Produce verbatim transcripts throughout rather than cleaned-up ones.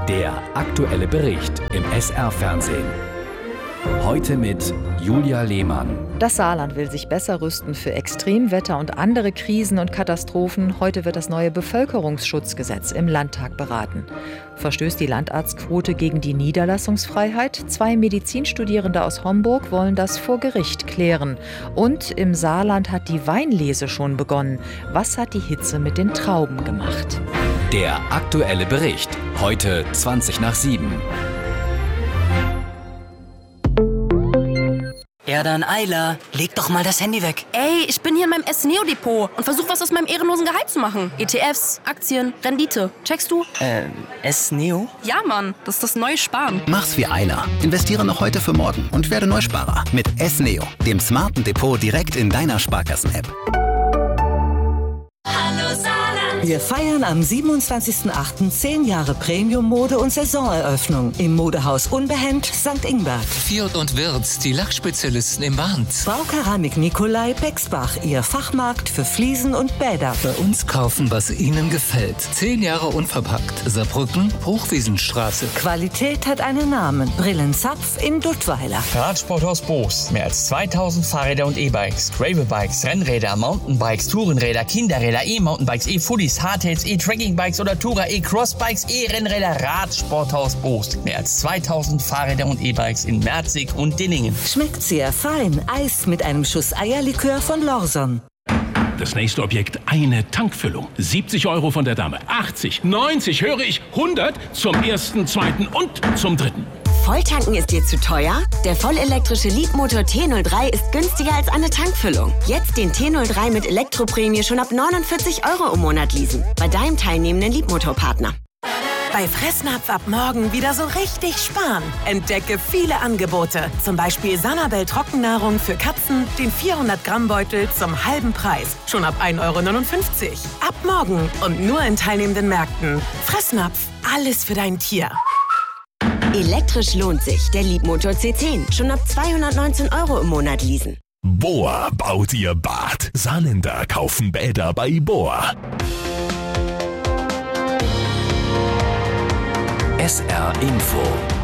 Der aktuelle Bericht im S R-Fernsehen. Heute mit Julia Lehmann. Das Saarland will sich besser rüsten für Extremwetter und andere Krisen und Katastrophen. Heute wird das neue Bevölkerungsschutzgesetz im Landtag beraten. Verstößt die Landarztquote gegen die Niederlassungsfreiheit? Zwei Medizinstudierende aus Homburg wollen das vor Gericht klären. Und im Saarland hat die Weinlese schon begonnen. Was hat die Hitze mit den Trauben gemacht? Der aktuelle Bericht. Heute zwanzig nach sieben. Ja dann, Ayla, leg doch mal das Handy weg. Ey, ich bin hier in meinem S-Neo-Depot und versuche was aus meinem ehrenlosen Gehalt zu machen. E T Fs, Aktien, Rendite. Checkst du? Äh, S-Neo? Ja, Mann, das ist das neue Sparen. Mach's wie Ayla. Investiere noch heute für morgen und werde Neusparer. Mit S-Neo, dem smarten Depot direkt in deiner Sparkassen-App. Wir feiern am siebenundzwanzigsten achten zehn Jahre Premium-Mode und Saisoneröffnung im Modehaus Unbehemmt Sankt Ingbert. Fiat und Wirtz, die Lachspezialisten im Barents. Baukeramik Nikolai Bexbach, ihr Fachmarkt für Fliesen und Bäder. Bei uns kaufen, was Ihnen gefällt. Zehn Jahre unverpackt. Saarbrücken, Hochwiesenstraße. Qualität hat einen Namen. Brillenzapf in Duttweiler. Radsporthaus Boos. Mehr als zweitausend Fahrräder und E-Bikes, Gravelbikes, Rennräder, Mountainbikes, Tourenräder, Kinderräder, E-Mountainbikes, E-Fullies, Hardtails, E-Trackingbikes oder Tourer, E-Crossbikes, E-Rennräder, Radsporthaus Boos. Mehr als zweitausend Fahrräder und E-Bikes in Merzig und Dinningen. Schmeckt sehr fein. Eis mit einem Schuss Eierlikör von Lorson. Das nächste Objekt, eine Tankfüllung. siebzig Euro von der Dame, achtzig, neunzig, höre ich, hundert zum ersten, zweiten und zum dritten. Volltanken ist dir zu teuer? Der vollelektrische Leapmotor T null drei ist günstiger als eine Tankfüllung. Jetzt den T null drei mit Elektroprämie schon ab neunundvierzig Euro im Monat leasen. Bei deinem teilnehmenden Leapmotor-Partner. Bei Fressnapf ab morgen wieder so richtig sparen. Entdecke viele Angebote. Zum Beispiel Sanabel Trockennahrung für Katzen, den vierhundert Gramm Beutel zum halben Preis. Schon ab ein Euro neunundfünfzig. Ab morgen und nur in teilnehmenden Märkten. Fressnapf, alles für dein Tier. Elektrisch lohnt sich. Der Leapmotor C zehn. Schon ab zweihundertneunzehn Euro im Monat leasen. Bohr baut ihr Bad. Saarländer kaufen Bäder bei Bohr. S R Info.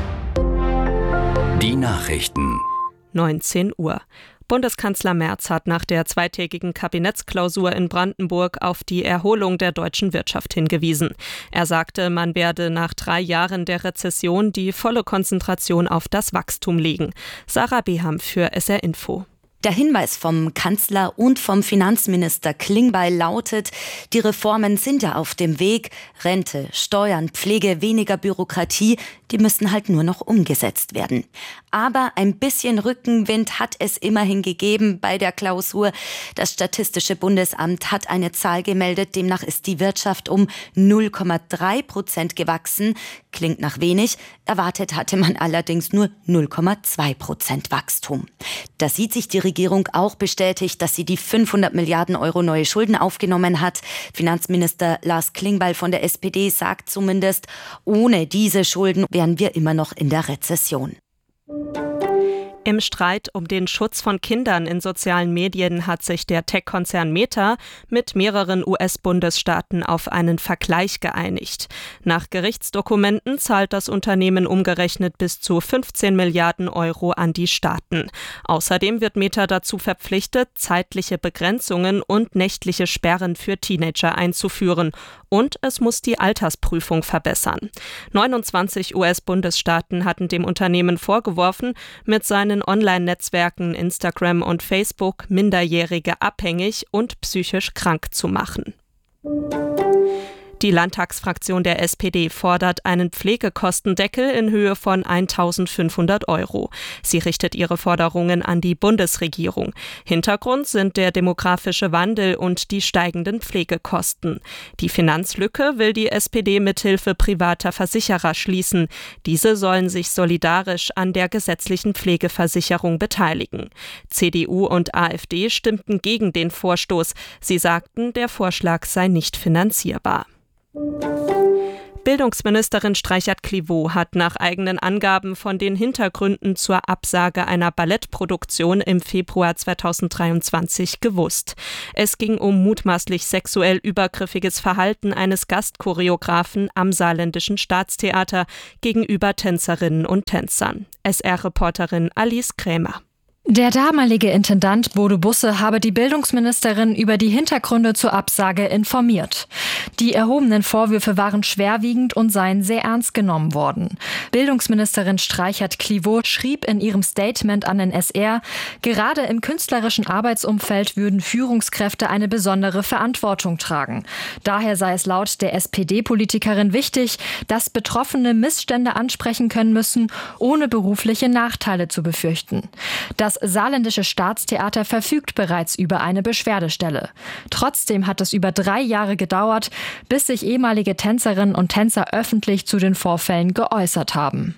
Die Nachrichten. neunzehn Uhr. Bundeskanzler Merz hat nach der zweitägigen Kabinettsklausur in Brandenburg auf die Erholung der deutschen Wirtschaft hingewiesen. Er sagte, man werde nach drei Jahren der Rezession die volle Konzentration auf das Wachstum legen. Sarah Beham für S R Info. Der Hinweis vom Kanzler und vom Finanzminister Klingbeil lautet, die Reformen sind ja auf dem Weg. Rente, Steuern, Pflege, weniger Bürokratie, die müssen halt nur noch umgesetzt werden. Aber ein bisschen Rückenwind hat es immerhin gegeben bei der Klausur. Das Statistische Bundesamt hat eine Zahl gemeldet, demnach ist die Wirtschaft um null Komma drei Prozent gewachsen. Klingt nach wenig, erwartet hatte man allerdings nur null Komma zwei Prozent Wachstum. Da sieht sich die Regierung auch bestätigt, dass sie die fünfhundert Milliarden Euro neue Schulden aufgenommen hat. Finanzminister Lars Klingbeil von der S P D sagt zumindest, ohne diese Schulden wären wir immer noch in der Rezession. Im Streit um den Schutz von Kindern in sozialen Medien hat sich der Tech-Konzern Meta mit mehreren U S-Bundesstaaten auf einen Vergleich geeinigt. Nach Gerichtsdokumenten zahlt das Unternehmen umgerechnet bis zu fünfzehn Milliarden Euro an die Staaten. Außerdem wird Meta dazu verpflichtet, zeitliche Begrenzungen und nächtliche Sperren für Teenager einzuführen. Und es muss die Altersprüfung verbessern. neunundzwanzig U S-Bundesstaaten hatten dem Unternehmen vorgeworfen, mit seinen Online-Netzwerken Instagram und Facebook Minderjährige abhängig und psychisch krank zu machen. Die Landtagsfraktion der S P D fordert einen Pflegekostendeckel in Höhe von eintausendfünfhundert Euro. Sie richtet ihre Forderungen an die Bundesregierung. Hintergrund sind der demografische Wandel und die steigenden Pflegekosten. Die Finanzlücke will die S P D mithilfe privater Versicherer schließen. Diese sollen sich solidarisch an der gesetzlichen Pflegeversicherung beteiligen. C D U und A f D stimmten gegen den Vorstoß. Sie sagten, der Vorschlag sei nicht finanzierbar. Bildungsministerin Streichert-Clivaux hat nach eigenen Angaben von den Hintergründen zur Absage einer Ballettproduktion im Februar zweitausenddreiundzwanzig gewusst. Es ging um mutmaßlich sexuell übergriffiges Verhalten eines Gastchoreografen am Saarländischen Staatstheater gegenüber Tänzerinnen und Tänzern. S R-Reporterin Alice Krämer. Der damalige Intendant Bodo Busse habe die Bildungsministerin über die Hintergründe zur Absage informiert. Die erhobenen Vorwürfe waren schwerwiegend und seien sehr ernst genommen worden. Bildungsministerin Streichert-Clivaux schrieb in ihrem Statement an den S R, gerade im künstlerischen Arbeitsumfeld würden Führungskräfte eine besondere Verantwortung tragen. Daher sei es laut der S P D-Politikerin wichtig, dass Betroffene Missstände ansprechen können müssen, ohne berufliche Nachteile zu befürchten. Das Das Saarländische Staatstheater verfügt bereits über eine Beschwerdestelle. Trotzdem hat es über drei Jahre gedauert, bis sich ehemalige Tänzerinnen und Tänzer öffentlich zu den Vorfällen geäußert haben.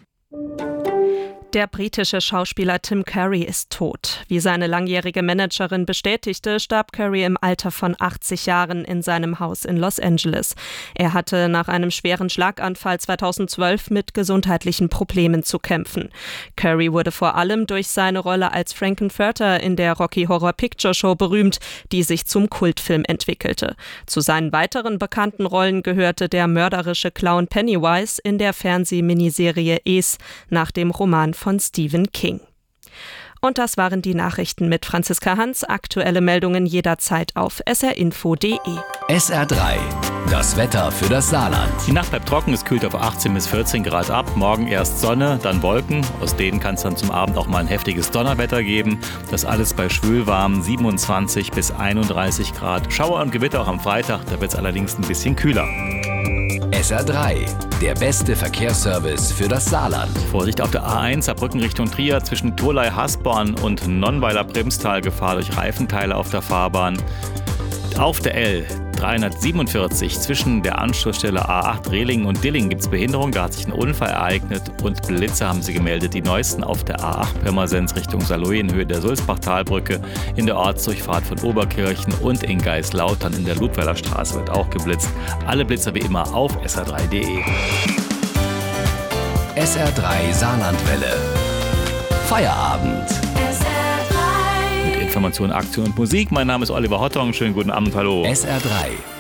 Der britische Schauspieler Tim Curry ist tot. Wie seine langjährige Managerin bestätigte, starb Curry im Alter von achtzig Jahren in seinem Haus in Los Angeles. Er hatte nach einem schweren Schlaganfall zweitausendzwölf mit gesundheitlichen Problemen zu kämpfen. Curry wurde vor allem durch seine Rolle als Frankenfurter in der Rocky Horror Picture Show berühmt, die sich zum Kultfilm entwickelte. Zu seinen weiteren bekannten Rollen gehörte der mörderische Clown Pennywise in der Fernsehminiserie Es nach dem Roman von Stephen King. Und das waren die Nachrichten mit Franziska Hans. Aktuelle Meldungen jederzeit auf s r info punkt d e. S R drei. Das Wetter für das Saarland. Die Nacht bleibt trocken, es kühlt auf achtzehn bis vierzehn Grad ab. Morgen erst Sonne, dann Wolken. Aus denen kann es dann zum Abend auch mal ein heftiges Donnerwetter geben. Das alles bei schwülwarmen siebenundzwanzig bis einunddreißig Grad. Schauer und Gewitter auch am Freitag, da wird es allerdings ein bisschen kühler. S R drei, der beste Verkehrsservice für das Saarland. Vorsicht auf der A eins, Saarbrücken Richtung Trier, zwischen Tholey-Hasborn und Nonnweiler-Bremstal, Gefahr durch Reifenteile auf der Fahrbahn. Auf der L dreihundertsiebenundvierzig zwischen der Anschlussstelle A acht Rehlingen und Dillingen gibt es Behinderung. Da hat sich ein Unfall ereignet und Blitze haben sie gemeldet. Die neuesten auf der A acht Pirmasens Richtung Saarlouis in Höhe der Sulzbachtalbrücke, in der Ortsdurchfahrt von Oberkirchen und in Geislautern in der Ludweiler Straße wird auch geblitzt. Alle Blitzer wie immer auf s r drei punkt d e. S R drei Saarlandwelle. Feierabend. Informationen, Aktion und Musik. Mein Name ist Oliver Hottong. Schönen guten Abend, hallo. S R drei.